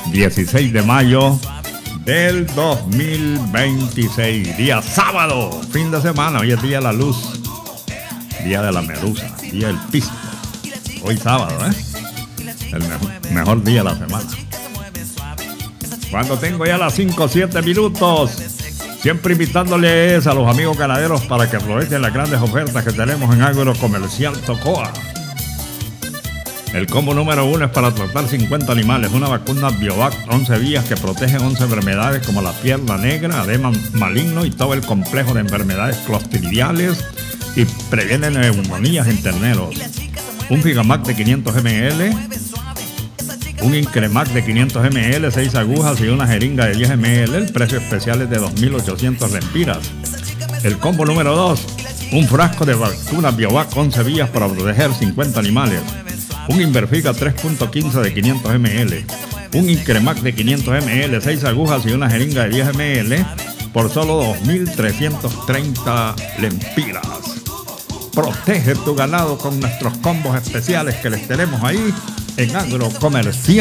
16 de mayo del 2026, día sábado, fin de semana. Hoy es día de la luz, día de la medusa, día del pisco. Hoy sábado, el mejor día de la semana. Cuando tengo ya las 5:07 minutos, siempre invitándoles a los amigos ganaderos para que aprovechen las grandes ofertas que tenemos en Agrocomercial Tocoa. El combo número 1 es para tratar 50 animales, una vacuna Biovac 11 días que protege 11 enfermedades como la pierna negra, edema maligno y todo el complejo de enfermedades clostridiales y previene neumonías en terneros. Un Figamac de 500 ml, un Incremac de 500 ml, 6 agujas y una jeringa de 10 ml, el precio especial es de 2.800 lempiras. El combo número 2, un frasco de vacuna Biovac 11 días para proteger 50 animales. Un Inverfica 3.15 de 500 ml, un Incremac de 500 ml, 6 agujas y una jeringa de 10 ml por solo 2.330 lempiras. Protege tu ganado con nuestros combos especiales que les tenemos ahí en Agrocomercial.